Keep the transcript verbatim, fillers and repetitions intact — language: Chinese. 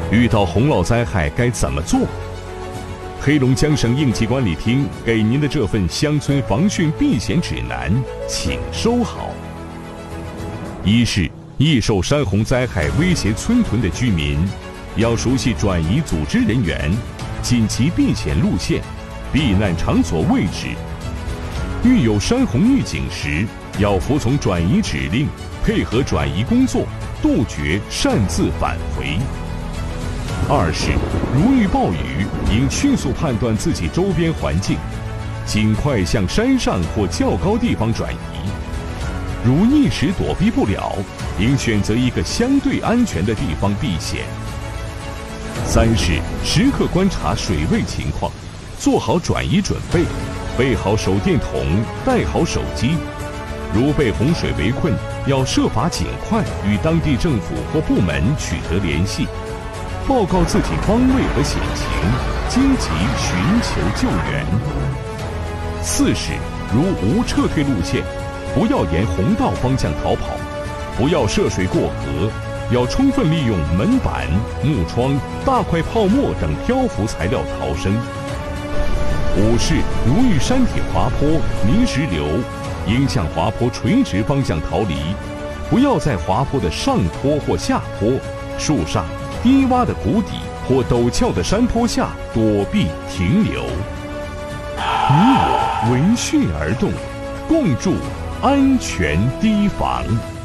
遇到洪涝灾害该怎么做？黑龙江省应急管理厅给您的这份乡村防汛避险指南，请收好。一是易受山洪灾害威胁村屯的居民，要熟悉转移组织人员、紧急避险路线、避难场所位置。遇有山洪预警时，要服从转移指令，配合转移工作，杜绝擅自返回。二是如遇暴雨，应迅速判断自己周边环境，尽快向山上或较高地方转移。如一时躲避不了，应选择一个相对安全的地方避险。三是时刻观察水位情况，做好转移准备，备好手电筒，带好手机。如被洪水围困，要设法尽快与当地政府或部门取得联系，报告自己方位和险情，积极寻求救援。四是如无撤退路线，不要沿洪道方向逃跑，不要涉水过河，要充分利用门板、木窗、大块泡沫等漂浮材料逃生。五是如遇山体滑坡、泥石流，应向滑坡垂直方向逃离，不要在滑坡的上坡或下坡、树上、低洼的谷底或陡峭的山坡下躲避停留。你我闻讯而动，共筑安全堤防。